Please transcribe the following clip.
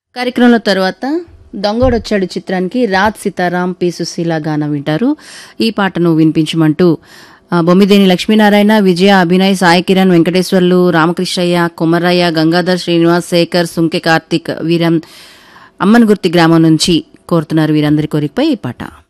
కార్యక్రమంలో తర్వాత దొంగోడొచ్చాడు చిత్రానికి రాజ్ సీతారాం పి సుశీల గానం వింటారు. ఈ పాటను వినిపించమంటూ బొమ్మిదేని లక్ష్మీనారాయణ, విజయ, అభినయ్, సాయి కిరణ్, వెంకటేశ్వర్లు, రామకృష్ణయ్య, కుమరయ్య, గంగాధర్, శ్రీనివాస్, శేఖర్, సుంకె కార్తిక్, వీరం అమ్మన్గుర్తి గ్రామం నుంచి కోరుతున్నారు. వీరందరి కోరికపై ఈ పాట.